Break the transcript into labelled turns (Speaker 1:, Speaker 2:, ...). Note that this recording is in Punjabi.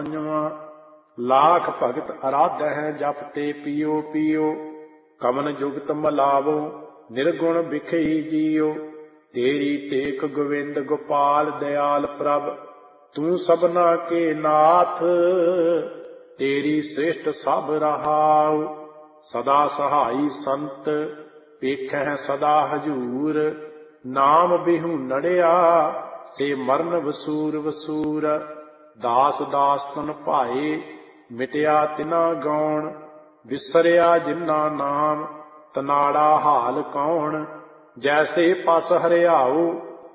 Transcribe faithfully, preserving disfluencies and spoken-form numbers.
Speaker 1: ਪੰਜਵਾਂ। ਲਾਖ ਭਗਤ ਅਰਾਧਹਿ ਜਪ ਤੇ ਪੀਓ ਪੀਓ, ਕਮਨ ਜੁਗਤ ਮਲਾਵੋ ਨਿਰਗੁਣ ਬਿਖਈ ਜੀਓ। ਤੇਰੀ ਟੇਕ ਗੋਵਿੰਦ ਗੋਪਾਲ ਦਿਆਲ ਪ੍ਰਭ, ਤੂੰ ਸਭਨਾ ਕੇ ਨਾਥ ਤੇਰੀ ਸ੍ਰਿਸ਼ਟ ਸਭ ਰਹਾਉ। ਸਦਾ ਸਹਾਈ ਸੰਤ ਵੇਖਹਿ ਸਦਾ ਹਜੂਰ, ਨਾਮ ਬਿਹੂ ਨੜਿਆ ਸੇ ਮਰਨ ਵਸੂਰ ਵਸੂਰ। ਦਾਸ ਦਾਸ ਤਨ ਭਾਏ ਮਿਟਿਆ ਤਿਨਾ ਗੌਣ, ਵਿਸਰਿਆ ਜਿਨਾ ਨਾਮ ਤਨਾੜਾ ਹਾਲ ਕੌਣ। ਜੈਸੇ ਪਸ ਹਰਿਆਉ